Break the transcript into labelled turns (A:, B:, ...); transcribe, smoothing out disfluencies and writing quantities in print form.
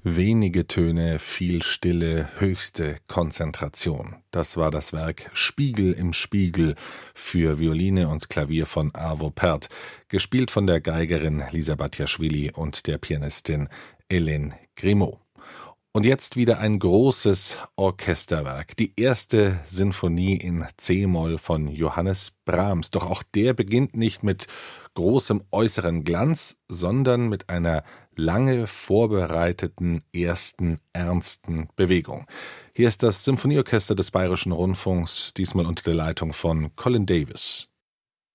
A: Wenige Töne, viel Stille, höchste Konzentration. Das war das Werk Spiegel im Spiegel für Violine und Klavier von Arvo Pärt, gespielt von der Geigerin Lisa Batjaschwili und der Pianistin Hélène Grimaud. Und jetzt wieder ein großes Orchesterwerk, die erste Sinfonie in c-Moll von Johannes Brahms. Doch auch der beginnt nicht mit großem äußeren Glanz, sondern mit einer lange vorbereiteten ersten ernsten Bewegung. Hier ist das Symphonieorchester des Bayerischen Rundfunks, diesmal unter der Leitung von Colin Davis.